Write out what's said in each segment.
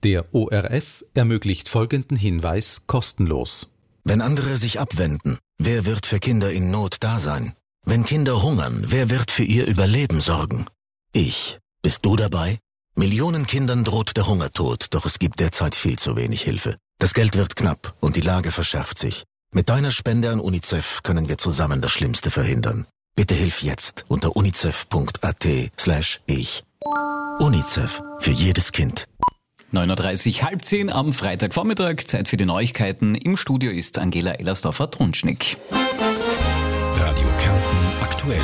Der ORF ermöglicht folgenden Hinweis kostenlos. Wenn andere sich abwenden, wer wird für Kinder in Not da sein? Wenn Kinder hungern, wer wird für ihr Überleben sorgen? Ich. Bist du dabei? Millionen Kindern droht der Hungertod, doch es gibt derzeit viel zu wenig Hilfe. Das Geld wird knapp und die Lage verschärft sich. Mit deiner Spende an UNICEF können wir zusammen das Schlimmste verhindern. Bitte hilf jetzt unter unicef.at/ich. UNICEF für jedes Kind. 9.30 Uhr, 9:30 am Freitagvormittag. Zeit für die Neuigkeiten. Im Studio ist Angela Ellersdorfer-Trunschnick. Radio Kärnten aktuell.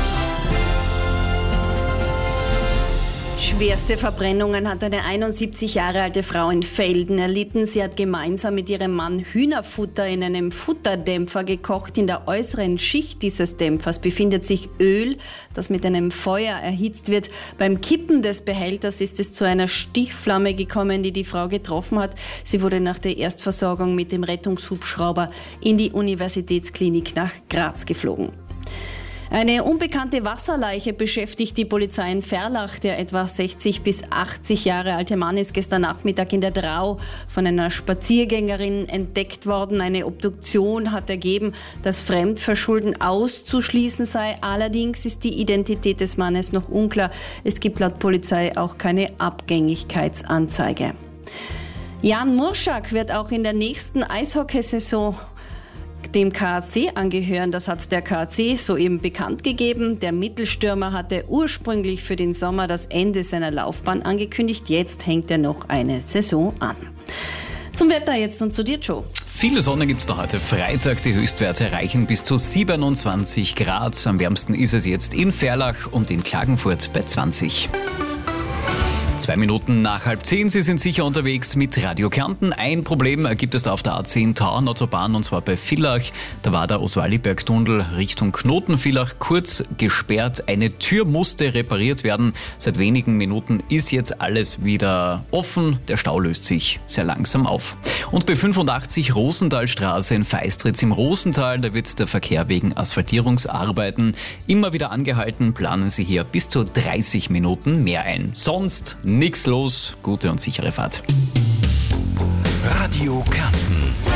Schwerste Verbrennungen hat eine 71 Jahre alte Frau in Velden erlitten. Sie hat gemeinsam mit ihrem Mann Hühnerfutter in einem Futterdämpfer gekocht. In der äußeren Schicht dieses Dämpfers befindet sich Öl, das mit einem Feuer erhitzt wird. Beim Kippen des Behälters ist es zu einer Stichflamme gekommen, die die Frau getroffen hat. Sie wurde nach der Erstversorgung mit dem Rettungshubschrauber in die Universitätsklinik nach Graz geflogen. Eine unbekannte Wasserleiche beschäftigt die Polizei in Ferlach. Der etwa 60 bis 80 Jahre alte Mann ist gestern Nachmittag in der Drau von einer Spaziergängerin entdeckt worden. Eine Obduktion hat ergeben, dass Fremdverschulden auszuschließen sei. Allerdings ist die Identität des Mannes noch unklar. Es gibt laut Polizei auch keine Abgängigkeitsanzeige. Jan Murschak wird auch in der nächsten Eishockeysaison dem KAC angehören. Das hat der KAC soeben bekannt gegeben. Der Mittelstürmer hatte ursprünglich für den Sommer das Ende seiner Laufbahn angekündigt. Jetzt hängt er noch eine Saison an. Zum Wetter jetzt und zu dir, Joe. Viele Sonne gibt's da heute Freitag. Die Höchstwerte reichen bis zu 27 Grad. Am wärmsten ist es jetzt in Ferlach und in Klagenfurt bei 20. 2 Minuten nach 9:30, Sie sind sicher unterwegs mit Radio Kärnten. Ein Problem gibt es da auf der A10 Tauernautobahn und zwar bei Villach. Da war der Oswaldiberg-Tunnel Richtung Knoten-Villach kurz gesperrt. Eine Tür musste repariert werden. Seit wenigen Minuten ist jetzt alles wieder offen. Der Stau löst sich sehr langsam auf. Und bei 85 Rosenthalstraße in Feistritz im Rosental, da wird der Verkehr wegen Asphaltierungsarbeiten immer wieder angehalten. Planen Sie hier bis zu 30 Minuten mehr ein. Sonst nichts los. Gute und sichere Fahrt. Radio Kärnten.